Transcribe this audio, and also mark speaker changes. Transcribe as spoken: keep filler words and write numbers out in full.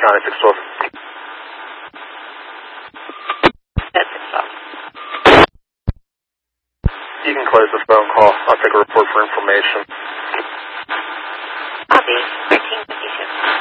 Speaker 1: County six twelve.
Speaker 2: That's six twelve.
Speaker 1: You can close the phone call. I'll take a report for information.
Speaker 2: Copy. thirteen fifty-six.